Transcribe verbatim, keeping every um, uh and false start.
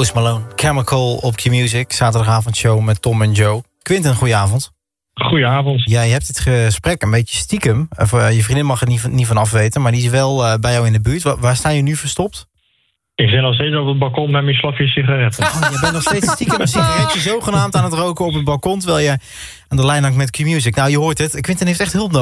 Post Malone, Chemical op Q-Music. Zaterdagavondshow met Tom en Joe. Quinten, goedenavond. Goedenavond. Ja, je hebt dit gesprek een beetje stiekem. Of, uh, je vriendin mag er niet, niet van afweten, maar die is wel uh, bij jou in de buurt. Waar, waar sta je nu verstopt? Ik zit nog steeds op het balkon met mijn slapje sigaretten. Oh, je bent nog steeds stiekem een sigaretje zogenaamd aan het roken op het balkon, terwijl je aan de lijn hangt met Q-Music. Nou, je hoort het. Quinten heeft echt hulp nodig.